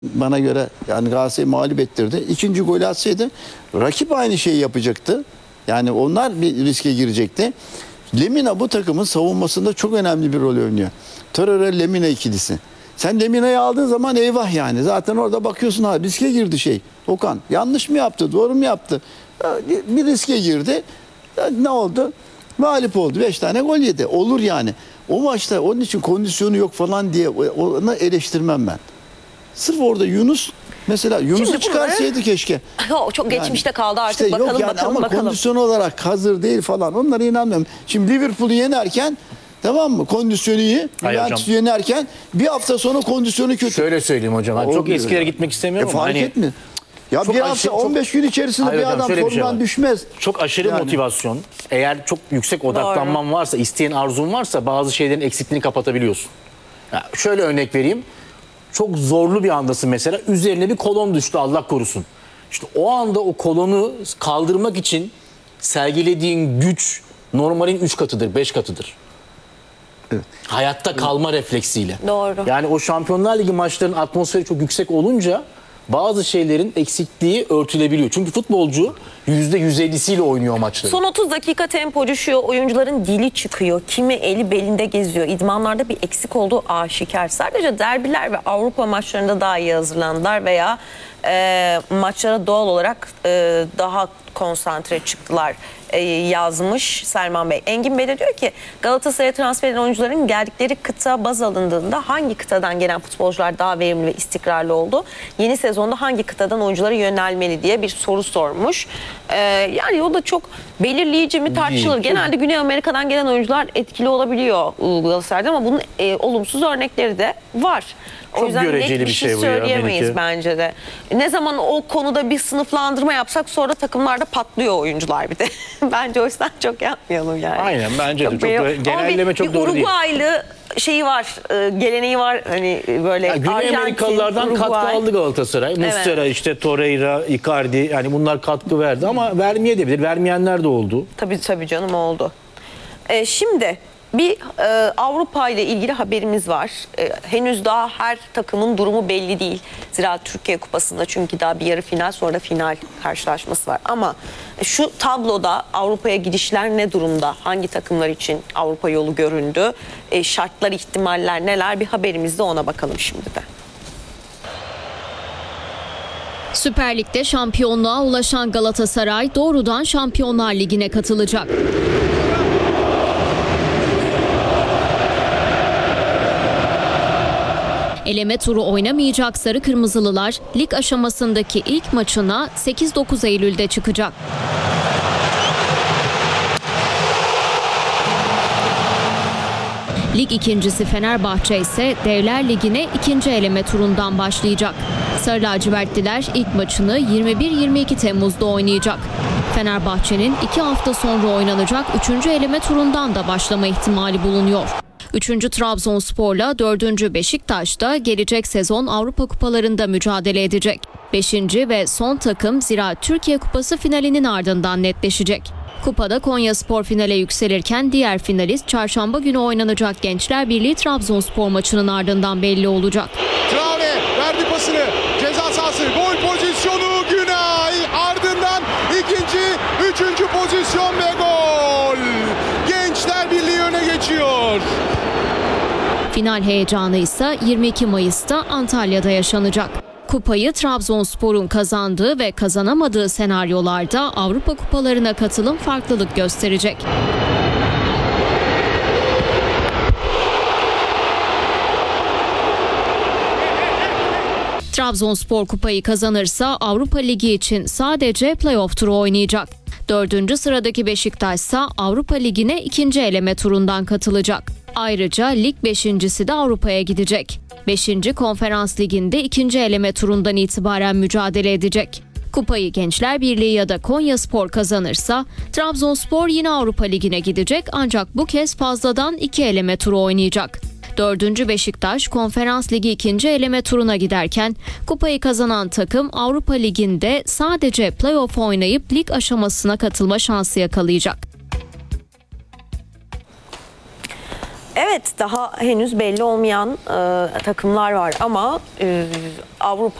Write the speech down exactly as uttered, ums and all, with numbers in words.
Bana göre yani Galatasaray'ı mağlup ettirdi. İkinci golü atsaydı rakip aynı şeyi yapacaktı. Yani onlar bir riske girecekti. Lemina bu takımın savunmasında çok önemli bir rol oynuyor. Torreira Lemina ikilisi. Sen Lemina'yı aldığın zaman eyvah yani. Zaten orada bakıyorsun ha riske girdi şey. Okan yanlış mı yaptı, doğru mu yaptı? Bir riske girdi. Ne oldu? Mağlup oldu. Beş tane gol yedi. Olur yani. O maçta onun için kondisyonu yok falan diye onu eleştirmem ben. Sırf orada Yunus mesela Yunus'u çıkarsaydı bunları... keşke. O çok geçmişte yani, kaldı artık işte bakalım yok yani bakalım ama bakalım. kondisyon olarak hazır değil falan. Onlara inanmıyorum. Şimdi Liverpool'u yenerken tamam mı? Kondisyonu iyi. Juventus'u yenerken bir hafta sonra kondisyonu kötü. Şöyle söyleyeyim hocam. Hani çok eskilere ya. gitmek istemiyorum e, ama fark hani etmiyor. Ya bir hafta aşırı, on beş çok... gün içerisinde Hayır bir hocam, adam formdan şey düşmez. Çok aşırı yani. motivasyon. Eğer çok yüksek odaklanman Doğru. varsa, isteyen arzun varsa bazı şeylerin eksikliğini kapatabiliyorsun. Ya şöyle örnek vereyim. Çok zorlu bir andasın mesela. Üzerine bir kolon düştü Allah korusun. İşte o anda o kolonu kaldırmak için sergilediğin güç normalin üç katıdır, beş katıdır. Evet. Hayatta kalma evet. refleksiyle. Doğru. Yani o Şampiyonlar Ligi maçlarının atmosferi çok yüksek olunca bazı şeylerin eksikliği örtülebiliyor. Çünkü futbolcu yüzde yüz ellisiyle oynuyor maçları. Son otuz dakika tempo düşüyor. Oyuncuların dili çıkıyor. Kimi eli belinde geziyor. İdmanlarda bir eksik olduğu aşikar. Sadece derbiler ve Avrupa maçlarında daha iyi hazırlandılar veya e, maçlara doğal olarak e, daha konsantre çıktılar e, yazmış Selman Bey. Engin Bey de diyor ki Galatasaray'a transfer eden oyuncuların geldikleri kıta baz alındığında hangi kıtadan gelen futbolcular daha verimli ve istikrarlı oldu? Yeni sezonda hangi kıtadan oyunculara yönelmeli diye bir soru sormuş. E, yani o da çok belirleyici mi tartışılır. Değil. Genelde Güney Amerika'dan gelen oyuncular etkili olabiliyor Galatasaray'da ama bunun e, olumsuz örnekleri de var. O çok yüzden net bir bir şey, şey söyleyemeyiz ya, bence de. Ne zaman o konuda bir sınıflandırma yapsak sonra takımlarda patlıyor oyuncular bir de. Bence o yüzden çok yapmayalım yani. Aynen bence çok de. Çok genelleme çok bir doğru değil. Uruguaylı şeyi var, geleneği var hani böyle ya, Güney Arjantin, Amerikalılardan Uruguay. katkı aldı Galatasaray. Evet. Muslera, işte Torreira, Icardi yani bunlar katkı verdi ama vermeye de bilir. Vermeyenler de oldu. Tabii tabii canım oldu. Ee, şimdi bir e, Avrupa ile ilgili haberimiz var. E, henüz daha her takımın durumu belli değil. Zira Türkiye Kupası'nda çünkü daha bir yarı final sonra da final karşılaşması var. Ama şu tabloda Avrupa'ya gidişler ne durumda? Hangi takımlar için Avrupa yolu göründü? E, şartlar, ihtimaller neler? Bir haberimizde ona bakalım şimdi de. Süper Lig'de şampiyonluğa ulaşan Galatasaray doğrudan Şampiyonlar Ligi'ne katılacak. Eleme turu oynamayacak Sarı Kırmızılılar lig aşamasındaki ilk maçına sekiz dokuz Eylül'de çıkacak. Lig ikincisi Fenerbahçe ise Devler Ligi'ne ikinci eleme turundan başlayacak. Sarı lacivertliler ilk maçını yirmi bir yirmi iki Temmuz'da oynayacak. Fenerbahçe'nin iki hafta sonra oynanacak üçüncü eleme turundan da başlama ihtimali bulunuyor. üçüncü Trabzonspor'la dördüncü Beşiktaş'ta gelecek sezon Avrupa Kupalarında mücadele edecek. beşinci ve son takım Zira Türkiye Kupası finalinin ardından netleşecek. Kupada Konyaspor finale yükselirken diğer finalist çarşamba günü oynanacak Gençler Birliği Trabzonspor maçının ardından belli olacak. Traore verdi pasını. Ceza sahası gol pozisyonu Günay. Ardından ikinci, üçüncü pozisyon ve gol. Gençler Birliği öne geçiyor. Final heyecanı ise yirmi iki Mayıs'ta Antalya'da yaşanacak. Kupayı Trabzonspor'un kazandığı ve kazanamadığı senaryolarda Avrupa Kupalarına katılım farklılık gösterecek. Trabzonspor kupayı kazanırsa Avrupa Ligi için sadece play-off turu oynayacak. Dördüncü sıradaki Beşiktaş ise Avrupa Ligi'ne ikinci eleme turundan katılacak. Ayrıca lig beşincisi de Avrupa'ya gidecek. Beşinci Konferans Ligi'nde ikinci eleme turundan itibaren mücadele edecek. Kupayı Gençler Birliği ya da Konyaspor kazanırsa Trabzonspor yine Avrupa Ligi'ne gidecek ancak bu kez fazladan iki eleme turu oynayacak. Dördüncü Beşiktaş Konferans Ligi ikinci eleme turuna giderken kupayı kazanan takım Avrupa Ligi'nde sadece play-off oynayıp lig aşamasına katılma şansı yakalayacak. Evet, daha henüz belli olmayan e, takımlar var ama e, Avrupa